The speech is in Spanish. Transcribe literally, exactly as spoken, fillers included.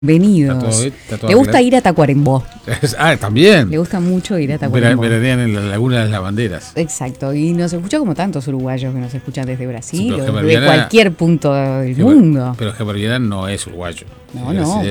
Venidos. Está todo, está todo Le gusta arreglado. ir a Tacuarembó. Ah, también. Le gusta mucho ir a Vera- Tacuarembó. Veranean en la Laguna de las Lavanderas. Exacto, y nos escucha como tantos uruguayos que nos escuchan desde Brasil Sí, pero o Gemma desde Viana- cualquier punto del Gemma- mundo. Pero Gemma Viana no es uruguayo. No, Es- no,